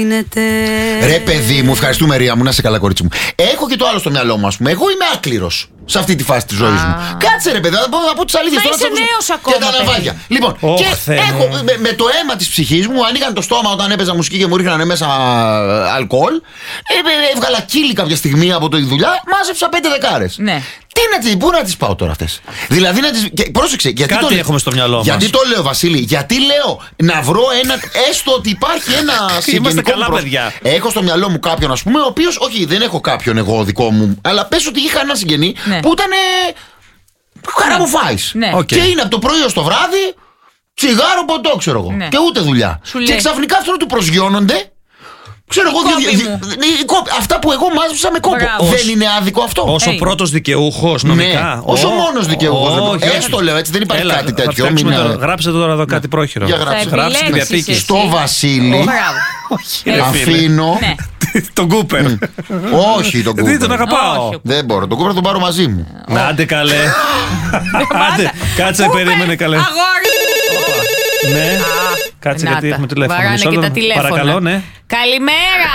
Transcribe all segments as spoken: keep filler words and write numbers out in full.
Ρε παιδί μου, ευχαριστούμε Ρία μου, να είσαι καλά κορίτσι μου. Έχω και το άλλο στο μυαλό μου, ας πούμε. Εγώ είμαι άκληρος σε αυτή τη φάση της ζωής μου. Κάτσε ρε παιδί, θα πω, θα πω τις αλήθειες. Μα είσαι νέος ακόμα. Και τα ναυάγια. Λοιπόν, oh, και έχω, με, με το αίμα της ψυχής μου, ανοίγαν το στόμα όταν έπαιζα μουσική και μου ρίχνανε μέσα αλκοόλ. Ε, έβγαλα κύλι κάποια στιγμή από τη δουλειά, μάζεψα πέντε δεκάρες. Ναι. Τι να τις, πού να τις πάω τώρα αυτές? Δηλαδή να τις. Και, πρόσεξε, γιατί κάτι το, έχουμε στο μυαλό μας. Γιατί το λέω, Βασίλη, γιατί λέω να βρω ένα. Έστω ότι υπάρχει ένα συγγενικό. Είμαστε καλά, προ... παιδιά. Έχω στο μυαλό μου κάποιον, ας πούμε, ο οποίος. Όχι, δεν έχω κάποιον εγώ δικό μου. Αλλά πες ότι είχα ένα συγγενή ναι. που ήταν. Χαραμοφάης. Ναι. Okay. Και είναι από το πρωί ως το βράδυ, τσιγάρο, ποτό, ξέρω εγώ. Ναι. Και ούτε δουλειά. Σου και λέει. ξαφνικά αυτόν του προσγειώνονται. Ξέρω εγώ, δι, δι, δι, αυτά που εγώ μάζεψα με κόπο. Μπράβο. Δεν είναι άδικο αυτό? Ως ο πρώτος δικαιούχος νομικά. Ναι, ως ο μόνος δικαιούχος. Έτσι το λέω, έτσι δεν υπάρχει Έλα, κάτι τέτοιο. Θα μην... τώρα, γράψτε τώρα εδώ κάτι πρόχειρο. Για γράψτε. Γράψτε τη διαθήκη. Στο Βασίλη αφήνω τον Κούπερ. Όχι τον Κούπερ. Δεν τον αγαπάω. Δεν μπορώ, τον Κούπερ τον πάρω μαζί μου. Άντε καλέ. Άντε, κάτσε, περίμενε καλέ. Ναι, κάτσε γιατί έχουμε τηλέφωνο. Παρακαλώ, ναι. Καλημέρα.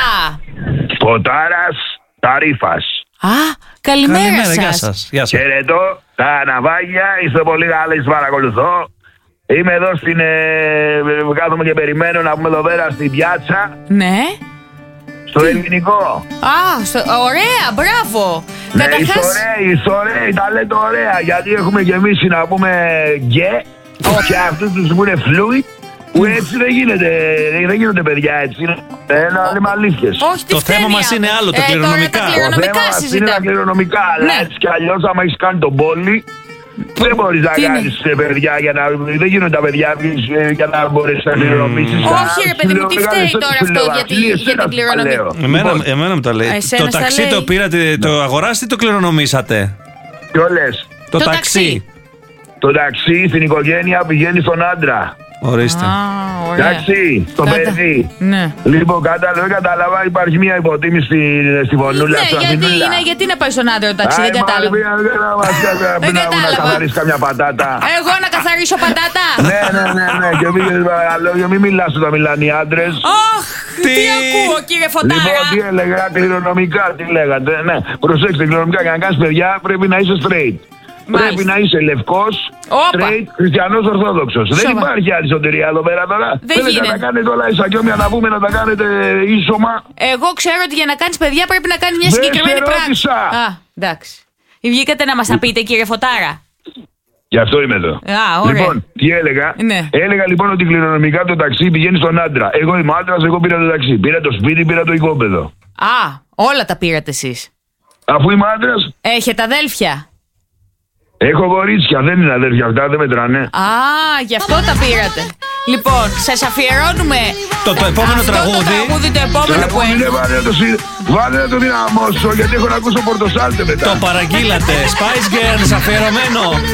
Ποτάρας Ταρίφας. Α, καλημέρα, καλημέρα σας. Γεια σας. Γεια σας. Χαιρετώ τα ναυάγια, είστε πολύ καλοί, σας παρακολουθώ. Είμαι εδώ στην. Ε, κάθομαι και περιμένω να πούμε εδώ πέρα στην πιάτσα. Ναι. Στο Τι? ελληνικό. Α, στο, ωραία, μπράβο. Ναι, Καταρχάς... είστε ωραίοι, είστε ωραίοι, τα λέτε ωραία. Γιατί έχουμε και εμείς να πούμε γκέ. Και αυτούς τους που είναι fluid. Που έτσι δεν γίνεται, δεν γίνονται παιδιά έτσι. Ένα λέμε αλήθειες. Όχι, το θέμα μας είναι άλλο, τα ε, κληρονομικά. Τα κληρονομικά το θέμα μας είναι τα κληρονομικά. Αλλά ναι. έτσι κι αλλιώς, άμα έχεις κάνει τον πόλη, δεν μπορείς να κάνεις παιδιά για να. Δεν γίνονται τα παιδιά για να μπορέσεις να κληρονομήσεις. Όχι, ρε παιδί μου, τι φταίει τώρα αυτό για την κληρονομία? Εμένα μου τα λέει. Το ταξί το πήρατε, το αγοράσετε ή το κληρονομήσατε? Ποιο λες? Το ταξί. Το ταξί στην οικογένεια πηγαίνει στον άντρα. Ορίστε. Εντάξει, στο παιδί. Ναι. Λοιπόν, κατάλαβα, κατάλαβα, υπάρχει μια υποτίμηση στη, στη φωνούλα. Ναι, γιατί, είναι, γιατί να πάει στον άντρα το ταξί, δεν κατάλαβα. Δεν κατάλαβα. Να καθαρίσει καμιά πατάτα. Εγώ να καθαρίσω πατάτα. Ναι, ναι, ναι, ναι. Και μην, μην μιλάς όταν μιλάνε οι άντρες. Ωχ, τι ακούω, κύριε Φωτάρα. Λοιπόν, τι έλεγα, κληρονομικά, τι λέγατε. Ναι, προσέξτε, κληρονομικά για να κάνεις παιδιά πρέπει να είσαι straight. Μάλιστα. Πρέπει να είσαι λευκός, straight, χριστιανός ορθόδοξος. Δεν υπάρχει άλλη σωτηρία εδώ πέρα τώρα. Δεν θέλετε γίνεται. να κάνετε όλα ισακιόμια να πούμε να τα κάνετε ίσωμα. Εγώ ξέρω ότι για να κάνεις παιδιά πρέπει να κάνεις μια συγκεκριμένη πράξη. Α, εντάξει. Βγήκατε να μας τα πείτε, κύριε Φωτάρα. Γι' αυτό είμαι εδώ. Α, ωραία. Λοιπόν, τι έλεγα. Ναι. Έλεγα λοιπόν ότι κληρονομικά το ταξί πηγαίνει στον άντρα. Εγώ είμαι άντρας, εγώ πήρα το ταξί. Πήρα το σπίτι, πήρα το οικόπεδο. Α, όλα τα πήρατε εσείς. Αφού είμαι άντρας. Έχετε αδέλφια? Έχω κορίτσια, δεν είναι αδέρφια αυτά, δεν μετράνε. Α, γι' αυτό τα πήρατε. Λοιπόν, σας αφιερώνουμε το, το επόμενο αυτό τραγούδι. Το τραγούδι το επόμενο που είναι. Βάλε το, βάλε το δυναμώσω, γιατί έχω να ακούσω πορτοσάλτε μετά. Το παραγγείλατε. Spice Girls αφιερωμένο.